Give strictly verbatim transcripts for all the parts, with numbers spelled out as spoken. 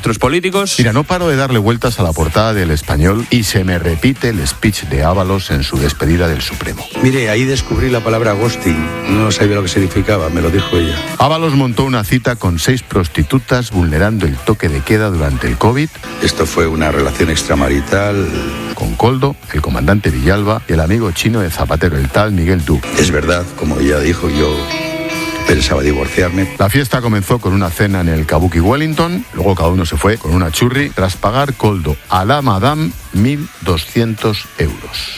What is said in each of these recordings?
nuestros políticos. Mira, no paro de darle vueltas a la portada del Español y se me repite el speech de Ábalos en su despedida del Supremo. Mire, ahí descubrí la palabra ghosting. No sabía lo que significaba, me lo dijo ella. Ábalos montó una cita con seis prostitutas vulnerando el toque de queda durante el COVID. Esto fue una relación extramarital. Con Koldo, el comandante Villalba y el amigo chino de Zapatero, el tal Miguel Du. Es verdad, como ella dijo, yo pensaba divorciarme. La fiesta comenzó con una cena en el Kabuki Wellington, luego cada uno se fue con una churri, tras pagar Koldo a la madame mil doscientos euros.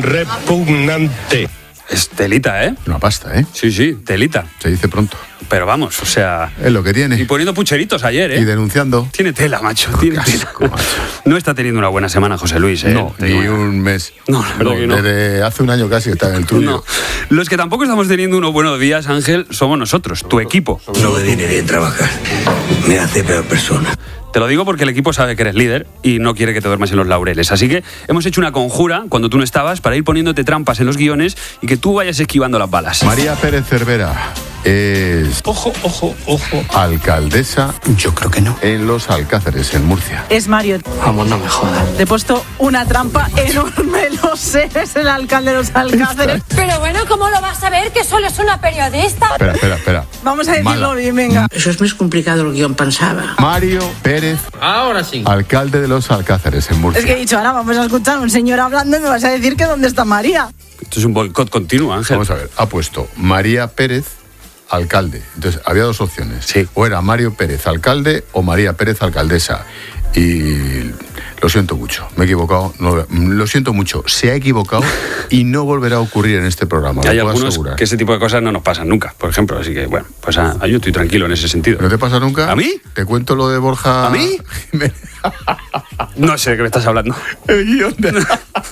Repugnante. Es telita, ¿eh? Una pasta, ¿eh? Sí, sí, telita. Se dice pronto. Pero vamos, o sea... Es lo que tiene. Y poniendo pucheritos ayer, ¿eh? Y denunciando. Tiene tela, macho, tiene tela. Macho. No está teniendo una buena semana José Luis, ¿eh? No, ni un mes. No, la verdad que no. Desde hace un año casi está en el tuyo. No. Los que tampoco estamos teniendo unos buenos días, Ángel, somos nosotros, tu equipo. No me viene bien trabajar. Me hace peor persona. Te lo digo porque el equipo sabe que eres líder y no quiere que te duermas en los laureles. Así que hemos hecho una conjura cuando tú no estabas para ir poniéndote trampas en los guiones y que tú vayas esquivando las balas. María Pérez Cervera es... Ojo, ojo, ojo. alcaldesa. Yo creo que no. En Los Alcáceres, en Murcia. Es Mario. Vamos, no me jodas. Te he puesto una trampa enorme, lo sé, es el alcalde de Los Alcáceres. Pero bueno, ¿cómo lo vas a ver que solo es una periodista? Espera, espera, espera. Vamos a decirlo Mala. bien, venga. Eso es más complicado lo que yo pensaba. Mario Pérez, Ahora sí. alcalde de Los Alcáceres, en Murcia. Es que he dicho, ahora vamos a escuchar a un señor hablando y me vas a decir que dónde está María. Esto es un boicot continuo, Ángel. Vamos a ver, ha puesto María Pérez, alcalde. Entonces, había dos opciones. Sí. O era Mario Pérez, alcalde, o María Pérez, alcaldesa. Y lo siento mucho, me he equivocado. No, lo siento mucho, se ha equivocado y no volverá a ocurrir en este programa. Hay lo puedo algunos asegurar. que ese tipo de cosas no nos pasan nunca, por ejemplo. Así que, bueno, pues a, a yo estoy tranquilo en ese sentido. ¿No te pasa nunca? ¿A mí? Te cuento lo de Borja. ¿A mí? Jiménez. No sé de qué me estás hablando. El guión de...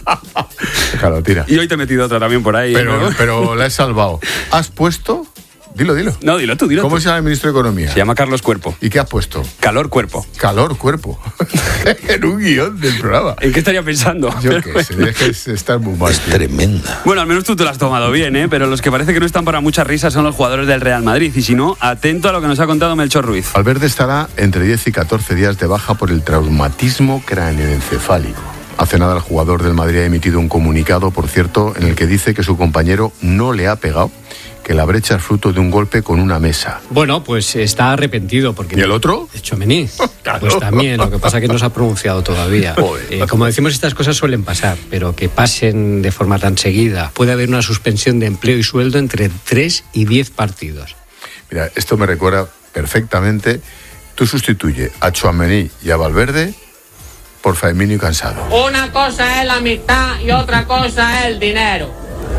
Claro, tira. Y hoy te he metido otra también por ahí. Pero, ¿eh? pero la he salvado. ¿Has puesto? Dilo, dilo. No, dilo tú, dilo ¿Cómo tú. se llama el ministro de Economía? Se llama Carlos Cuerpo. ¿Y qué has puesto? Calor Cuerpo. Calor, cuerpo. En un guión del programa. ¿En qué estaría pensando? Yo qué sé, dejes estar muy mal. Es tremenda. Bueno, al menos tú te lo has tomado bien, ¿eh? Pero los que parece que no están para muchas risas son los jugadores del Real Madrid. Y si no, atento a lo que nos ha contado Melchor Ruiz. Valverde estará entre diez y catorce días de baja por el traumatismo cráneoencefálico. Hace nada el jugador del Madrid ha emitido un comunicado, por cierto, en el que dice que su compañero no le ha pegado, que la brecha es fruto de un golpe con una mesa. Bueno, pues está arrepentido porque... ¿Y el otro? Tchouaméni. Claro. Pues también, lo que pasa es que no se ha pronunciado todavía. Eh, como decimos, estas cosas suelen pasar, pero que pasen de forma tan seguida. Puede haber una suspensión de empleo y sueldo entre tres y diez partidos. Mira, esto me recuerda perfectamente. Tú sustituye a Tchouaméni y a Valverde por Firmino y Cansado. Una cosa es la amistad y otra cosa es el dinero.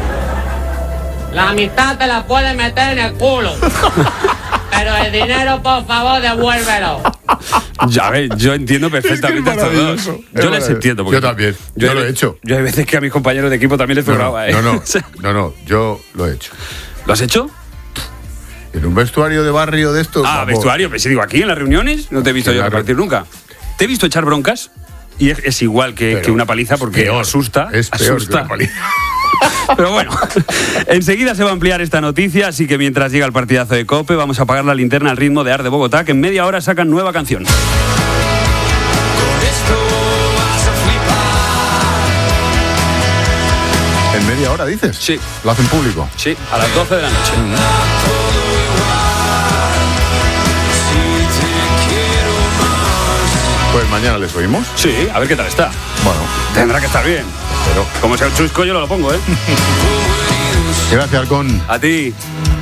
La amistad te la puedes meter en el culo. Pero el dinero, por favor, devuélvelo. Ya ves, yo entiendo perfectamente Es que es a estos dos. maravilloso. Yo Es les maravilloso. entiendo. porque Yo también. Yo lo he hecho. Yo hay veces que a mis compañeros de equipo también les No, no, figuraba, ¿eh? no, no, no, no, yo lo he hecho. ¿Lo has hecho? En un vestuario de barrio de estos. Ah, vamos. vestuario. Pues sí, digo, aquí en las reuniones no te he visto yo Claro. repartir nunca. Te he visto echar broncas y es, es igual que, Pero que una paliza porque peor, asusta. Es peor asusta. que una paliza. Pero bueno, enseguida se va a ampliar esta noticia, así que mientras llega el partidazo de COPE, vamos a apagar la linterna al ritmo de Ar de Bogotá, que en media hora sacan nueva canción. ¿En media hora dices? Sí. ¿Lo hacen público? Sí, a las doce de la noche. Pues mañana les oímos. Sí, a ver qué tal está. Bueno, Tendrá que estar bien. pero. Como sea un chusco, yo no lo pongo, ¿eh? Gracias, Alcón. A ti.